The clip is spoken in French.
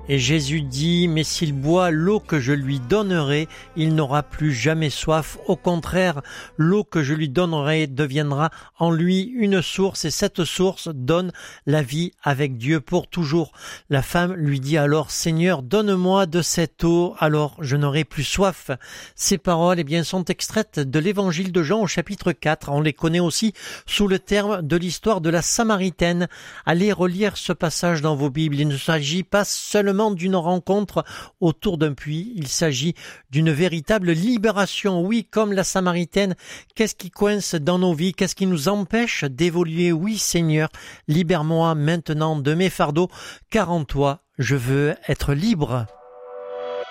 Et Jésus dit, mais s'il boit l'eau que je lui donnerai, il n'aura plus jamais soif. Au contraire, l'eau que je lui donnerai deviendra en lui une source, et cette source donne la vie avec Dieu pour toujours. La femme lui dit alors, Seigneur, donne-moi de cette eau, alors je n'aurai plus soif. Ces paroles, sont extraites de l'évangile de Jean au chapitre 4. On les connaît aussi sous le terme de l'histoire de la Samaritaine. Allez relire ce passage dans vos Bibles. Il ne s'agit pas seulement d'une rencontre autour d'un puits, il s'agit d'une véritable libération. Oui, comme la Samaritaine, qu'est-ce qui coince dans nos vies? Qu'est-ce qui nous empêche d'évoluer? Oui, Seigneur, libère-moi maintenant de mes fardeaux, car en toi, je veux être libre.